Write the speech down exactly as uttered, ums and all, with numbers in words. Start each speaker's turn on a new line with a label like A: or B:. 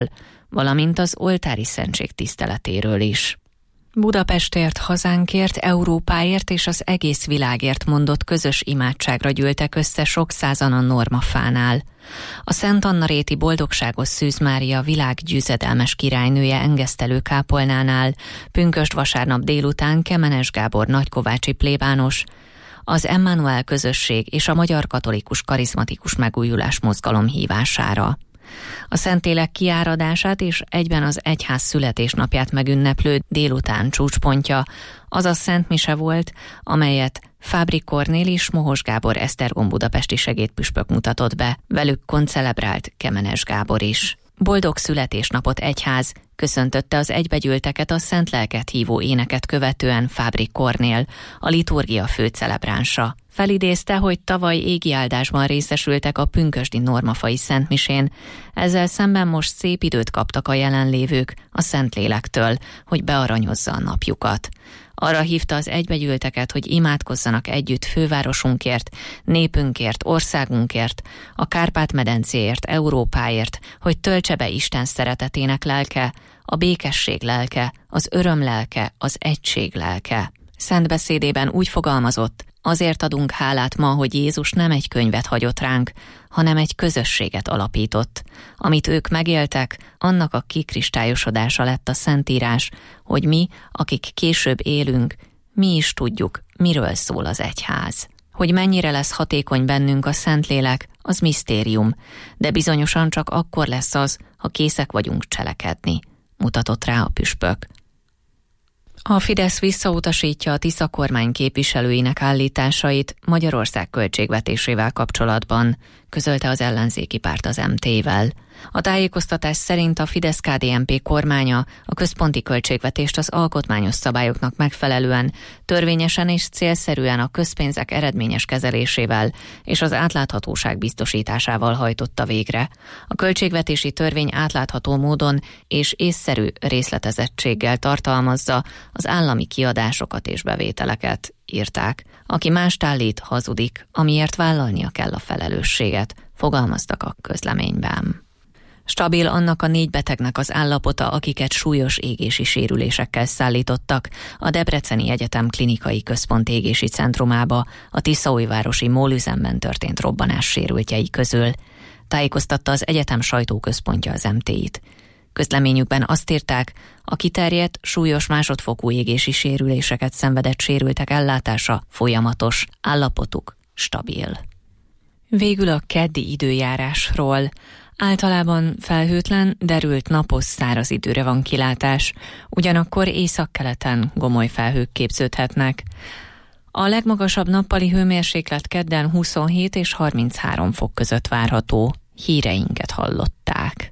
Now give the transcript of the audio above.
A: valamint az oltári szentség tiszteletéről is. Budapestért, hazánkért, Európáért és az egész világért mondott közös imádságra gyűltek össze sok százan a Normafánál. A Szent Anna-réti Boldogságos Szűz Mária világ győzedelmes királynője engesztelő kápolnánál pünkösd vasárnap délután Kemenes Gábor nagykovácsi plébános, az Emmanuel közösség és a Magyar Katolikus Karizmatikus Megújulás Mozgalom hívására. A Szentlélek kiáradását és egyben az egyház születésnapját megünneplő délután csúcspontja az a Szent Mise volt, amelyet Fábri Kornél és Mohos Gábor Esztergom budapesti segédpüspök mutatott be, velük koncelebrált Kemenes Gábor is. Boldog születésnapot egyház, köszöntötte az egybegyűlteket a Szent Lelket hívó éneket követően Fábri Kornél, a liturgia főcelebránsa. Felidézte, hogy tavaly égi áldásban részesültek a pünkösdi normafai szentmisén, ezzel szemben most szép időt kaptak a jelenlévők a Szentlélektől, hogy bearanyozza a napjukat. Arra hívta az egybegyűlteket, hogy imádkozzanak együtt fővárosunkért, népünkért, országunkért, a Kárpát-medencéért, Európáért, hogy töltse be Isten szeretetének lelke, a békesség lelke, az öröm lelke, az egység lelke. Szent beszédében úgy fogalmazott: azért adunk hálát ma, hogy Jézus nem egy könyvet hagyott ránk, hanem egy közösséget alapított. Amit ők megéltek, annak a kikristályosodása lett a Szentírás, hogy mi, akik később élünk, mi is tudjuk, miről szól az egyház. Hogy mennyire lesz hatékony bennünk a Szentlélek, az misztérium, de bizonyosan csak akkor lesz az, ha készek vagyunk cselekedni, mutatott rá a püspök. A Fidesz visszautasítja a Tisza kormány képviselőinek állításait Magyarország költségvetésével kapcsolatban, közölte az ellenzéki párt az em té-vel. A tájékoztatás szerint a Fidesz-ká dé en pé kormánya a központi költségvetést az alkotmányos szabályoknak megfelelően, törvényesen és célszerűen a közpénzek eredményes kezelésével és az átláthatóság biztosításával hajtotta végre. A költségvetési törvény átlátható módon és észszerű részletezettséggel tartalmazza az állami kiadásokat és bevételeket, írták. Aki mást állít, hazudik, amiért vállalnia kell a felelősséget, fogalmaztak a közleményben. Stabil annak a négy betegnek az állapota, akiket súlyos égési sérülésekkel szállítottak a Debreceni Egyetem Klinikai Központ égési centrumába a tiszaújvárosi mólüzemben történt robbanás sérültjei közül, tájékoztatta az egyetem sajtóközpontja az em té-t. Közleményükben azt írták, a kiterjedt, súlyos másodfokú égési sérüléseket szenvedett sérültek ellátása folyamatos, állapotuk stabil. Végül a keddi időjárásról. Általában felhőtlen, derült napos száraz időre van kilátás, ugyanakkor északkeleten gomoly felhők képződhetnek. A legmagasabb nappali hőmérséklet kedden huszonhét és harminchárom fok között várható. Híreinket hallották.